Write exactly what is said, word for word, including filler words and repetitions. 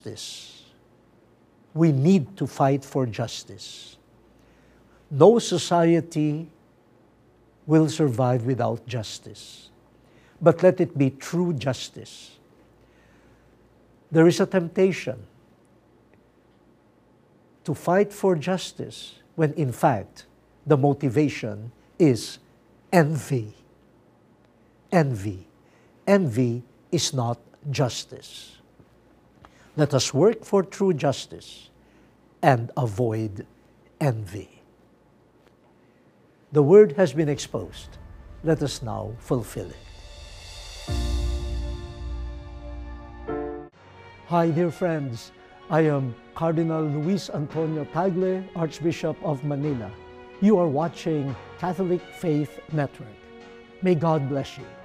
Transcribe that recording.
justice. We need to fight for justice. No society will survive without justice. But let it be true justice. There is a temptation to fight for justice when in fact the motivation is envy. Envy. Envy is not justice. Let us work for true justice and avoid envy. The word has been exposed. Let us now fulfill it. Hi, dear friends. I am Cardinal Luis Antonio Tagle, Archbishop of Manila. You are watching Catholic Faith Network. May God bless you.